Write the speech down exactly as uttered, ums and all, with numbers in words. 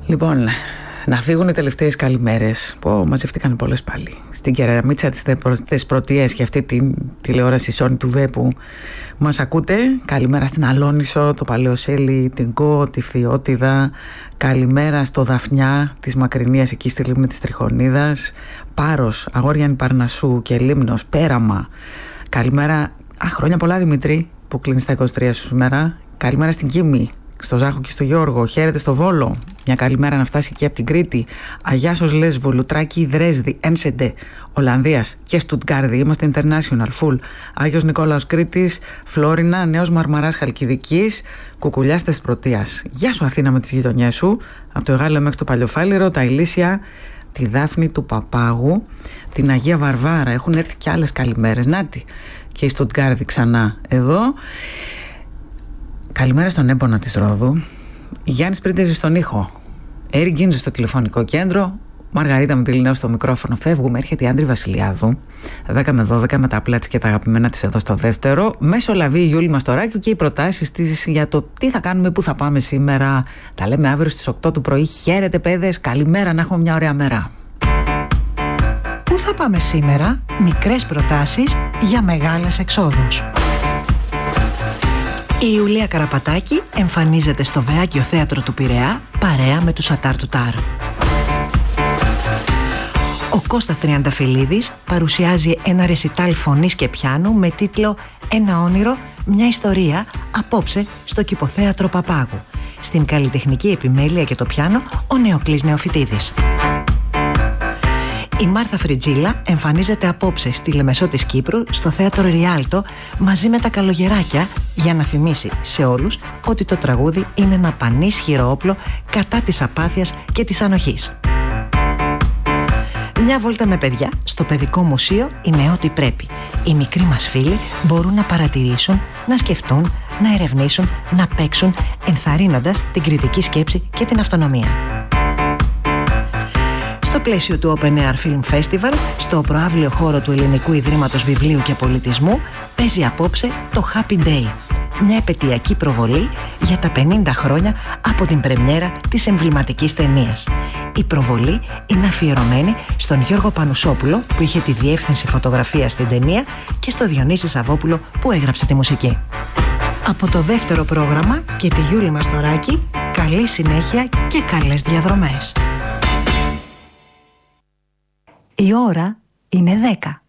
Λοιπόν, να φύγουν οι τελευταίες καλημέρες που μαζευτήκαν πολλές πάλι στην κεραμίτσα της Πρωτιές και αυτή τη τηλεόραση Sony του Βε που μας ακούτε. Καλημέρα στην Αλόνισο, το Παλαιοσέλι, την Κο, τη Φθιώτιδα. Καλημέρα στο Δαφνιά της Μακρινίας εκεί στη λίμνη της Τριχονίδας. Πάρος, Αγόριανη Παρνασσού και Λίμνος, Πέραμα. Καλημέρα, α, χρόνια πολλά Δημητρή που κλείνει στα είκοσι τρία σου σήμερα. Καλημέρα στην Κίμη, στο Ζάχο και στο Γιώργο. Χαίρετε στο Βόλο. Μια καλημέρα να φτάσει και από την Κρήτη. Αγιάσος Λέσβο, Λουτράκη, Δρέσδη, Ένσεντε, Ολλανδίας και Στουτγκάρδη. Είμαστε international full. Άγιος Νικόλαος Κρήτης, Φλόρινα, Νέος Μαρμαράς Χαλκιδικής, Κουκουλιάς της Πρωτείας. Γεια σου Αθήνα με τις γειτονιές σου. Από το Εγάλεο μέχρι το Παλιοφάλιρο, τα Ηλίσια, τη Δάφνη του Παπάγου, την Αγία Βαρβάρα. Έχουν έρθει και άλλες καλημέρες. Νάτι. Και η Στουτγκάρδη ξανά εδώ. Καλημέρα στον Έμπονα της Ρόδου. Γιάννης Πρίντεζη στον ήχο. Έρη Γκίνζο στο τηλεφωνικό κέντρο. Μαργαρίτα Μητυλινέου στο μικρόφωνο. Φεύγουμε, έρχεται η Άντρη Βασιλιάδου. δέκα με δώδεκα με τα απλά της και τα αγαπημένα της εδώ στο δεύτερο. Μέσω λαβή η Γιούλη Μαστοράκη και οι προτάσεις της για το τι θα κάνουμε, πού θα πάμε σήμερα. Τα λέμε αύριο στις οκτώ του πρωί. Χαίρετε παιδες, καλημέρα, να έχουμε μια ωραία μέρα. Πού θα πάμε σήμερα? Μικρές προτάσεις για μεγάλες εξόδους. Η Ιουλία Καραπατάκη εμφανίζεται στο Βεάκιο Θέατρο του Πειραιά παρέα με τους Ατάρ του Τάρ. Ο Κώστας Τριανταφυλλίδης παρουσιάζει ένα ρεσιτάλ φωνής και πιάνου με τίτλο «Ένα όνειρο, μια ιστορία» απόψε στο Κηποθέατρο Παπάγου. Στην καλλιτεχνική επιμέλεια και το πιάνο ο Νεοκλής Νεοφυτίδης. Η Μάρθα Φριτζίλα εμφανίζεται απόψε στη Λεμεσό της Κύπρου στο θέατρο Ριάλτο μαζί με τα Καλογεράκια για να θυμίσει σε όλους ότι το τραγούδι είναι ένα πανίσχυρο όπλο κατά της απάθειας και της ανοχής. Μια βόλτα με παιδιά στο Παιδικό Μουσείο είναι ό,τι πρέπει. Οι μικροί μας φίλοι μπορούν να παρατηρήσουν, να σκεφτούν, να ερευνήσουν, να παίξουν, ενθαρρύνοντας την κριτική σκέψη και την αυτονομία. Στο πλαίσιο του Open Air Film Festival, στο προαύλιο χώρο του Ελληνικού Ιδρύματος Βιβλίου και Πολιτισμού, παίζει απόψε το Happy Day, μια επαιτειακή προβολή για τα πενήντα χρόνια από την πρεμιέρα της εμβληματικής ταινίας. Η προβολή είναι αφιερωμένη στον Γιώργο Πανουσόπουλο που είχε τη διεύθυνση φωτογραφίας στην ταινία και στο Διονύση Σαββόπουλο που έγραψε τη μουσική. Από το δεύτερο πρόγραμμα και τη Γιούλη Μαστοράκη, καλή συνέχεια και καλές διαδρομές. Η ώρα είναι δέκα.